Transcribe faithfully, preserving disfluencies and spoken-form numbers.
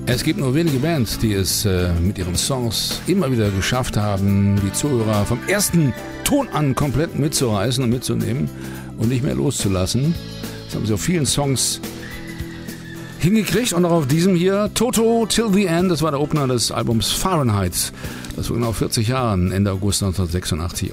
Es gibt nur wenige Bands, die es äh, mit ihren Songs immer wieder geschafft haben, die Zuhörer vom ersten Ton an komplett mitzureißen und mitzunehmen und nicht mehr loszulassen. Das haben sie auf vielen Songs hingekriegt und auch auf diesem hier, Toto Till the End, das war der Opener des Albums Fahrenheit, das vor genau vierzig Jahren, Ende August neunzehnhundertsechsundachtzig